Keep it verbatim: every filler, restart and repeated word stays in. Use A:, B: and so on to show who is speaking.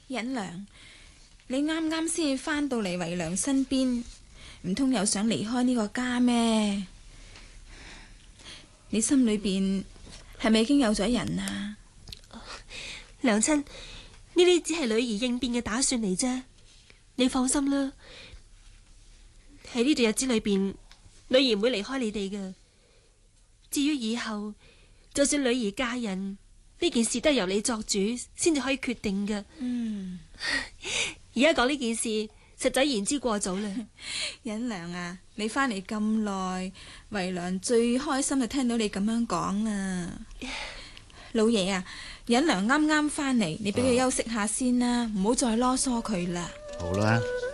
A: 忍良，你啱啱先至返到嚟維良身邊，唔通又想離開呢個家咩？你心裏邊係咪已經有咗人啊？
B: 娘親，呢啲只係女兒應變嘅打算嚟啫，你放心啦。喺呢段日子裏邊，女兒唔會離開你哋嘅。至於以後，就算女兒嫁人，呢件事都係由你作主先至可以決定嘅。
A: 嗯，
B: 而家講呢件事，實在言之過早啦。
A: 忍良啊，你返嚟咁耐，維良最開心就聽到你咁樣講啊！老爺啊，忍良啱啱返嚟，你俾佢休息下先啦，唔好再囉嗦佢啦。
C: 好啦，